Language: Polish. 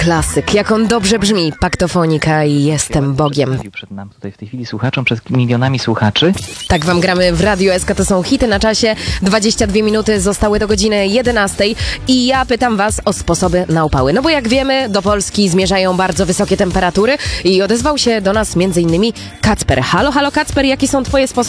Klasyk, jak on dobrze brzmi, Paktofonika i Jestem Bogiem. Przed nami tutaj w tej chwili słuchaczom, przed milionami słuchaczy. Tak wam gramy w Radiu SK, to są hity na czasie. 22 minuty zostały do godziny 11 i ja pytam was o sposoby na upały. No bo jak wiemy, do Polski zmierzają bardzo wysokie temperatury i odezwał się do nas m.in. Kacper. Halo Kacper, jakie są twoje sposoby